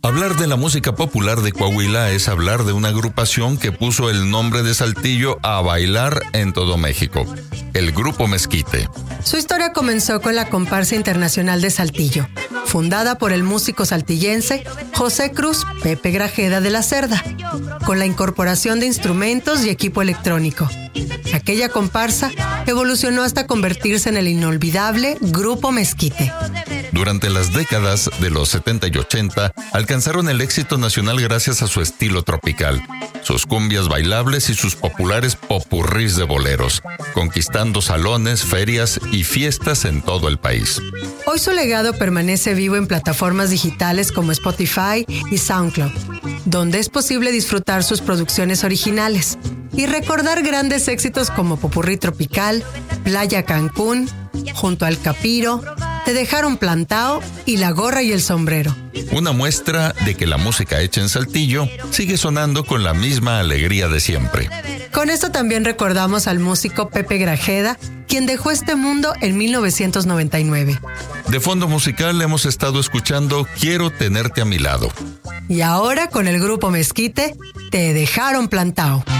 Hablar de la música popular de Coahuila es hablar de una agrupación que puso el nombre de Saltillo a bailar en todo México, el Grupo Mezquite. Su historia comenzó con la Comparsa Internacional de Saltillo, fundada por el músico saltillense José Cruz Pepe Grajeda de la Cerda, con la incorporación de instrumentos y equipo electrónico. Aquella comparsa evolucionó hasta convertirse en el inolvidable Grupo Mezquite. Durante las décadas de los 70 y 80, alcanzaron el éxito nacional gracias a su estilo tropical, sus cumbias bailables y sus populares popurrís de boleros, conquistando salones, ferias y fiestas en todo el país. Hoy su legado permanece vivo en plataformas digitales como Spotify y SoundCloud, donde es posible disfrutar sus producciones originales y recordar grandes éxitos como Popurrí Tropical, Playa Cancún, Junto al Capiro, Te Dejaron Plantao y La Gorra y el Sombrero. Una muestra de que la música hecha en Saltillo sigue sonando con la misma alegría de siempre. Con esto también recordamos al músico Pepe Grajeda, quien dejó este mundo en 1999. De fondo musical hemos estado escuchando Quiero Tenerte a Mi Lado. Y ahora con el Grupo Mezquite, Te Dejaron Plantao.